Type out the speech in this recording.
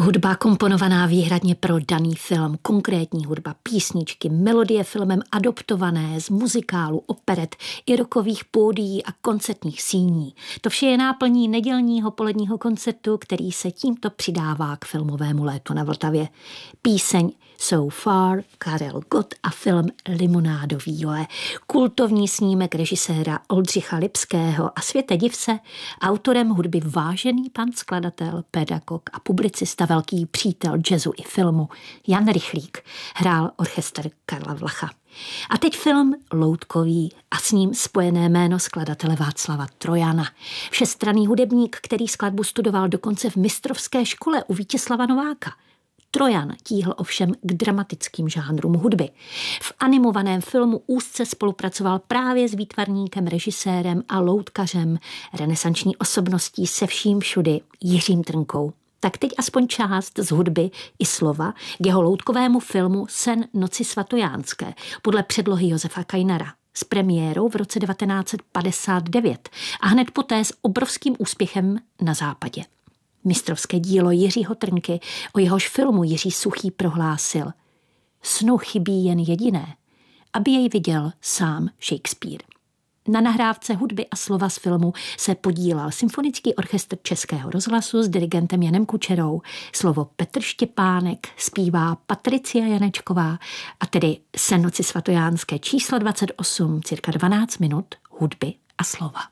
Hudba komponovaná výhradně pro daný film, konkrétní hudba, písničky, melodie filmem adoptované z muzikálu, operet i rockových pódií a koncertních síní. To vše je náplní nedělního poledního koncertu, který se tímto přidává k filmovému létu na Vltavě. Píseň So Far, Karel Gott a film Limonádový Joe. Kultovní snímek režiséra Oldřicha Lipského a světe div se, autorem hudby vážený pan skladatel, pedagog a publicista, velký přítel jazzu i filmu Jan Rychlík. Hrál orchestr Karla Vlacha. A teď film Loutkový a s ním spojené jméno skladatele Václava Trojana. Všestranný hudebník, který skladbu studoval dokonce v mistrovské škole u Vítězslava Nováka. Trojan tíhl ovšem k dramatickým žánrům hudby. V animovaném filmu úzce spolupracoval právě s výtvarníkem, režisérem a loutkařem, renesanční osobností se vším všudy Jiřím Trnkou. Tak teď aspoň část z hudby i slova k jeho loutkovému filmu Sen noci svatojánské podle předlohy Josefa Kajnara s premiérou v roce 1959 a hned poté s obrovským úspěchem na západě. Mistrovské dílo Jiřího Trnky, o jehož filmu Jiří Suchý prohlásil: snu chybí jen jediné, aby jej viděl sám Shakespeare. Na nahrávce hudby a slova z filmu se podílel Symfonický orchestr Českého rozhlasu s dirigentem Janem Kučerou. Slovo Petr Štěpánek, zpívá Patricia Janečková a tedy Sen noci svatojánské číslo 28, cirka 12 minut hudby a slova.